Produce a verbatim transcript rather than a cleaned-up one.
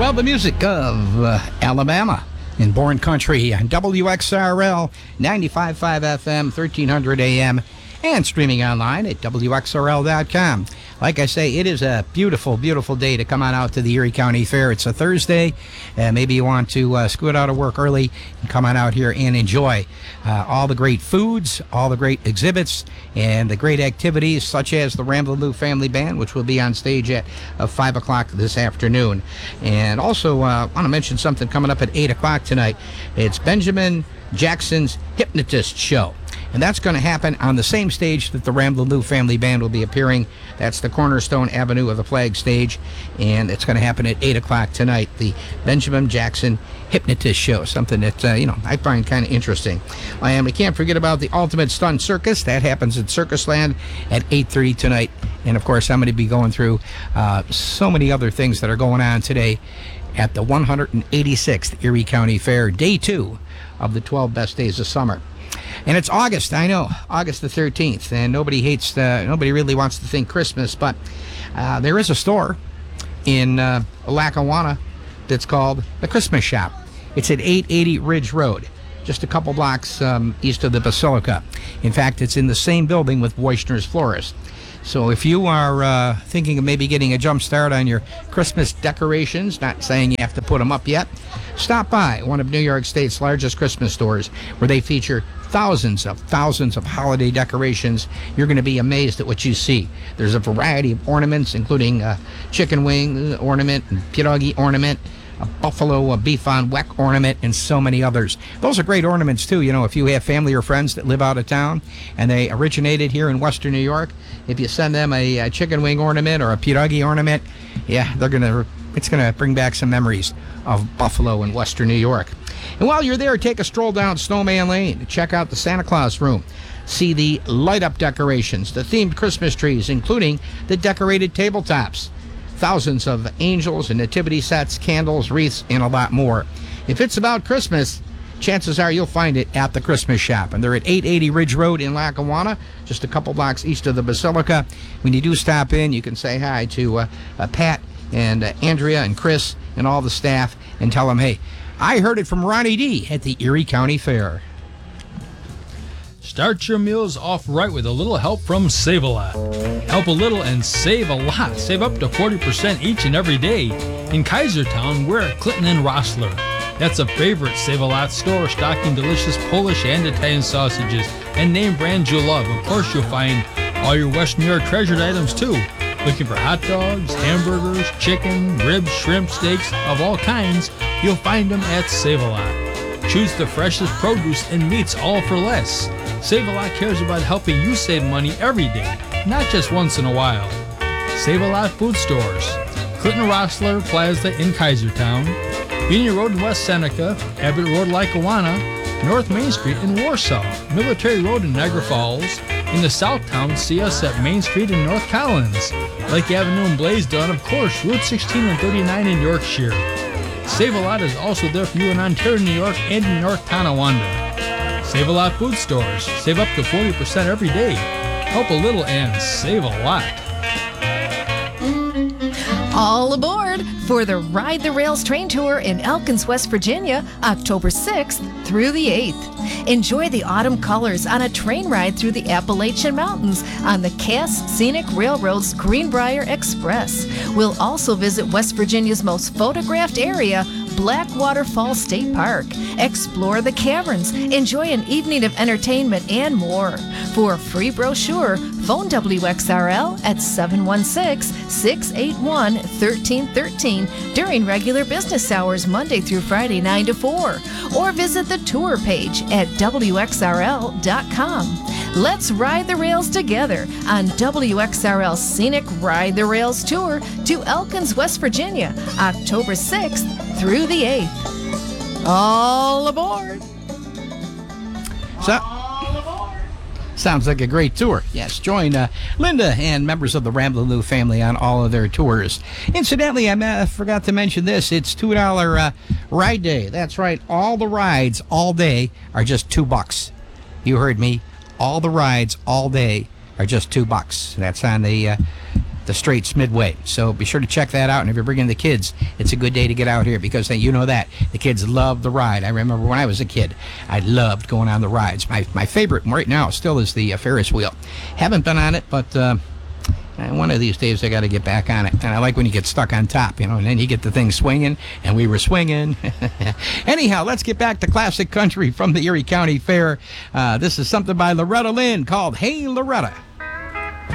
Well, the music of uh, Alabama in Born Country on W X R L, ninety-five point five F M, thirteen hundred A M, and streaming online at W X R L dot com. Like I say, it is a beautiful, beautiful day to come on out to the Erie County Fair. It's a Thursday. Uh, maybe you want to uh, scoot out of work early and come on out here and enjoy uh, all the great foods, all the great exhibits, and the great activities such as the Ramblin' Lou Family Band, which will be on stage at uh, five o'clock this afternoon. And also, I uh, want to mention something coming up at eight o'clock tonight. It's Benjamin Jackson's Hypnotist Show. And that's going to happen on the same stage that the Ramblin' Lou Family Band will be appearing. That's the Cornerstone Avenue of the Flag stage. And it's going to happen at eight o'clock tonight. The Benjamin Jackson Hypnotist Show. Something that, uh, you know, I find kind of interesting. And we can't forget about the Ultimate Stunt Circus. That happens at Circus Land at eight thirty tonight. And, of course, I'm going to be going through uh, so many other things that are going on today at the one hundred eighty-sixth Erie County Fair, day two of the twelve best days of summer. And it's August, I know, August the thirteenth, and nobody hates, uh, nobody really wants to think Christmas, but uh, there is a store in uh, Lackawanna that's called the Christmas Shop. It's at eight eighty Ridge Road, just a couple blocks um, east of the Basilica. In fact, it's in the same building with Woischner's Florist. So if you are uh, thinking of maybe getting a jump start on your Christmas decorations, not saying you have to put them up yet, stop by one of New York State's largest Christmas stores where they feature thousands of thousands of holiday decorations. You're going to be amazed at what you see. There's a variety of ornaments, including a chicken wing ornament and pierogi ornament, a buffalo, a beef on weck ornament, and so many others. Those are great ornaments, too. You know, if you have family or friends that live out of town and they originated here in Western New York, if you send them a, a chicken wing ornament or a pierogi ornament, yeah, they're going to, it's going to bring back some memories of Buffalo and Western New York. And while you're there, take a stroll down Snowman Lane to check out the Santa Claus room. See the light-up decorations, the themed Christmas trees, including the decorated tabletops. Thousands of angels and nativity sets, candles, wreaths, and a lot more. If it's about Christmas, chances are you'll find it at the Christmas Shop. And they're at eight eighty Ridge Road in Lackawanna, just a couple blocks east of the Basilica. When you do stop in, you can say hi to uh, uh, Pat and uh, Andrea and Chris and all the staff and tell them, hey, I heard it from Ronnie D at the Erie County Fair. Start your meals off right with a little help from Save-A-Lot. Help a little and save a lot. Save up to forty percent each and every day. In Kaisertown, we're at Clinton and Rossler. That's a favorite Save-A-Lot store, stocking delicious Polish and Italian sausages and name brands you'll love. Of course, you'll find all your West New York treasured items, too. Looking for hot dogs, hamburgers, chicken, ribs, shrimp, steaks of all kinds, you'll find them at Save-A-Lot. Choose the freshest produce and meats, all for less. Save-A-Lot cares about helping you save money every day, not just once in a while. Save-A-Lot food stores. Clinton Rossler Plaza in Kaisertown, Union Road in West Seneca, Abbott Road Lackawanna, North Main Street in Warsaw, Military Road in Niagara Falls. In the Southtown, see us at Main Street in North Collins, Lake Avenue in Blaisdell, of course, Route sixteen and thirty-nine in Yorkshire. Save-A-Lot is also there for you in Ontario, New York, and in North Tonawanda. Save-A-Lot food stores. Save up to forty percent every day. Help a little and save a lot. All aboard for the Ride the Rails train tour in Elkins, West Virginia, October sixth through the eighth. Enjoy the autumn colors on a train ride through the Appalachian Mountains on the Cass Scenic Railroad's Greenbrier Express. We'll also visit West Virginia's most photographed area, Blackwater Falls State Park. Explore the caverns, enjoy an evening of entertainment, and more. For a free brochure, phone W X R L at seven one six, six eight one, one three one three during regular business hours Monday through Friday nine to four, or visit the tour page at W X R L dot com. Let's ride the rails together on W X R L's Scenic Ride the Rails Tour to Elkins, West Virginia, October sixth through the eighth. All aboard! So, sounds like a great tour. Yes, join uh, Linda and members of the Ramblin' Lou family on all of their tours. Incidentally, I uh, forgot to mention this. It's two dollars uh, ride day. That's right. All the rides all day are just two bucks. You heard me. All the rides all day are just two bucks. That's on the uh, the the Straits Midway. So be sure to check that out. And if you're bringing the kids, it's a good day to get out here because hey, you know that the kids love the ride. I remember when I was a kid, I loved going on the rides. My my favorite right now still is the uh, Ferris wheel. Haven't been on it, but uh, one of these days I got to get back on it. And I like when you get stuck on top, you know, and then you get the thing swinging, and we were swinging. Anyhow, let's get back to classic country from the Erie County Fair. Uh, this is something by Loretta Lynn called Hey Loretta.